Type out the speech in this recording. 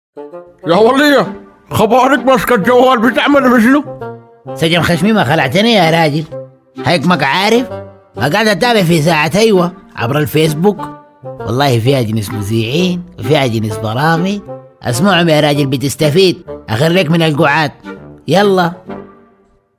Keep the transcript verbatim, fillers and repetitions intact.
يا ولية، خبارك ماسكة الجوال بتعمل بشنو؟ سجن خشمي ما خلعتني يا راجل. هيك عارف قاعد اتابع في ساعة ايوه عبر الفيسبوك. والله فيها جنس مذيعين وفيها جنس برامج. اسمعهم يا راجل بتستفيد. اخرك من القعاد. يلا